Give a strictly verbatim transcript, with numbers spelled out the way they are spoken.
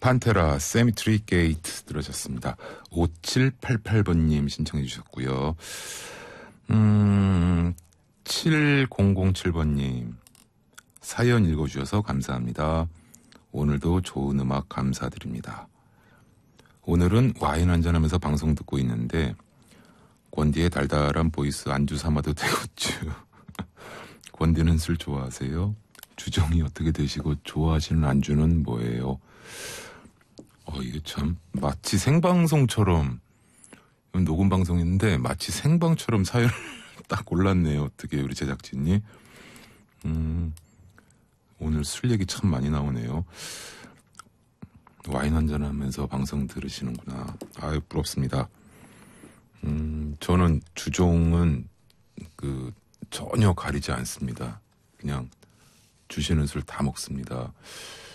판테라 세미트리 게이트 들으셨습니다. 오칠팔팔 번님 신청해 주셨고요. 음, 칠공공칠 번님 사연 읽어주셔서 감사합니다. 오늘도 좋은 음악 감사드립니다. 오늘은 와인 한잔하면서 방송 듣고 있는데 권디의 달달한 보이스 안주 삼아도 되겠죠. 권디는 술 좋아하세요? 주정이 어떻게 되시고 좋아하시는 안주는 뭐예요? 어, 이게 참 마치 생방송처럼, 녹음 방송인데 마치 생방처럼 사연을 딱 골랐네요. 어떻게 우리 제작진이. 음, 오늘 술 얘기 참 많이 나오네요. 와인 한잔 하면서 방송 들으시는구나. 아유, 부럽습니다. 음, 저는 주종은 그 전혀 가리지 않습니다. 그냥 주시는 술 다 먹습니다.